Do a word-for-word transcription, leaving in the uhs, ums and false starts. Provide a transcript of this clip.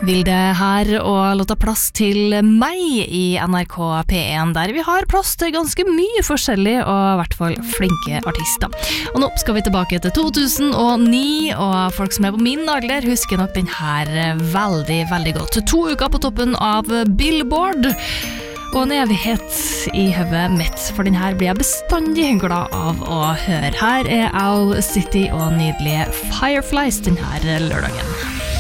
Vilde her og låta plass til meg i N R K P en, der vi har plass til ganske mye forskjellig og i hvert fall flinke artister. Og nå skal vi tilbake til to tusen og ni, og folk som er på min alder husker nok den her veldig, veldig godt. To uker på toppen av Billboard, og en evighet i høvet mitt, for den her blir jeg bestandig glad av å høre. Her er Owl City og nydelige Fireflies den her lørdagen.